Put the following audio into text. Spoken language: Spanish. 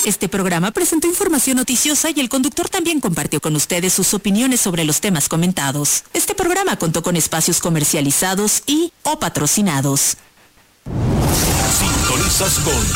Este programa presentó información noticiosa y el conductor también compartió con ustedes sus opiniones sobre los temas comentados. Este programa contó con espacios comercializados y o patrocinados. Sintonizas con